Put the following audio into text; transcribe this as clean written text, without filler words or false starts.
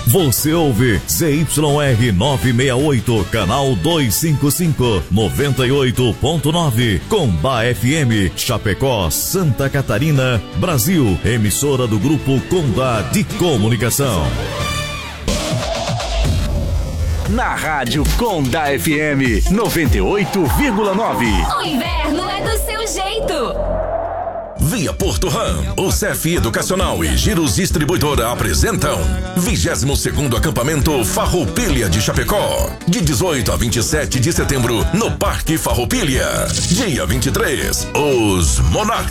Você ouve ZYR 968, canal 255, 98.9, Combá FM, Chapecó, Santa Catarina, Brasil. Emissora do Grupo Condá de Comunicação. Na Rádio Condá FM 98,9. O inverno é do seu jeito. Via Porto Ram, o CEF Educacional e Giros Distribuidora apresentam 22º acampamento Farroupilha de Chapecó, de 18 a 27 de setembro no Parque Farroupilha. Dia 23, os Monarcas.